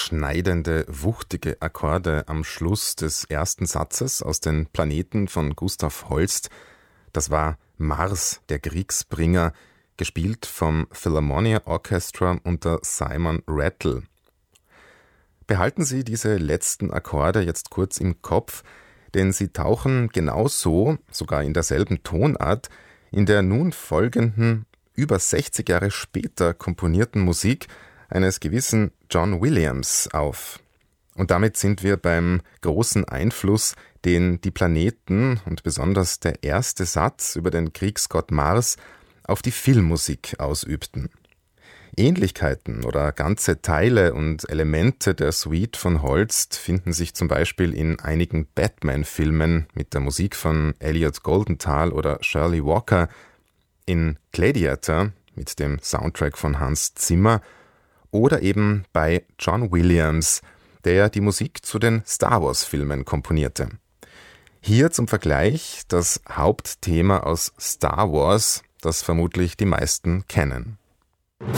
schneidende, wuchtige Akkorde am Schluss des ersten Satzes aus den Planeten von Gustav Holst. Das war Mars, der Kriegsbringer, gespielt vom Philharmonia Orchestra unter Simon Rattle. Behalten Sie diese letzten Akkorde jetzt kurz im Kopf, denn sie tauchen genauso, sogar in derselben Tonart, in der nun folgenden, über 60 Jahre später komponierten Musik eines gewissen John Williams auf. Und damit sind wir beim großen Einfluss, den die Planeten und besonders der erste Satz über den Kriegsgott Mars auf die Filmmusik ausübten. Ähnlichkeiten oder ganze Teile und Elemente der Suite von Holst finden sich zum Beispiel in einigen Batman-Filmen mit der Musik von Elliot Goldenthal oder Shirley Walker, in Gladiator mit dem Soundtrack von Hans Zimmer oder eben bei John Williams, der die Musik zu den Star-Wars-Filmen komponierte. Hier zum Vergleich das Hauptthema aus Star Wars, das vermutlich die meisten kennen.